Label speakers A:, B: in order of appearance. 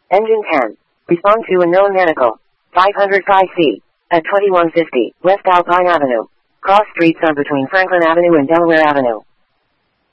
A: Engine 10. Respond to unknown medical. 505C. At 2150 West Alpine Avenue. Cross streets are between Franklin Avenue and Delaware Avenue.